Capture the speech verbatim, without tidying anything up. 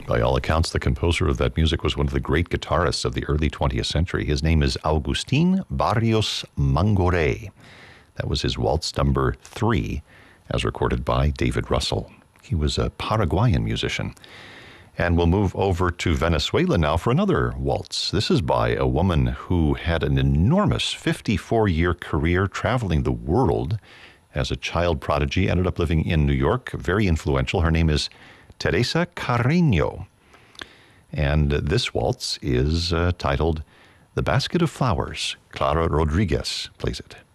By all accounts, the composer of that music was one of the great guitarists of the early twentieth century. His name is Agustín Barrios Mangoré. That was his waltz number three, as recorded by David Russell. He was a Paraguayan musician. And we'll move over to Venezuela now for another waltz. This is by a woman who had an enormous fifty-four-year career traveling the world as a child prodigy, ended up living in New York, very influential. Her name is Teresa Carreño. And this waltz is uh, titled The Basket of Flowers. Clara Rodriguez plays it.